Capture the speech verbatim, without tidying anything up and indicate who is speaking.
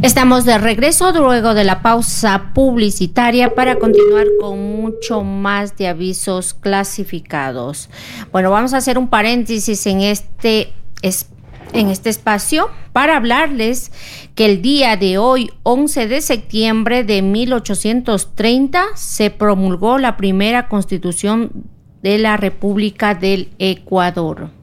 Speaker 1: Estamos de regreso luego de la pausa publicitaria para continuar con mucho más de avisos clasificados. Bueno, vamos a hacer un paréntesis en este, en este espacio para hablarles que el día de hoy, once de septiembre de mil ochocientos treinta, se promulgó la primera Constitución de la República del Ecuador.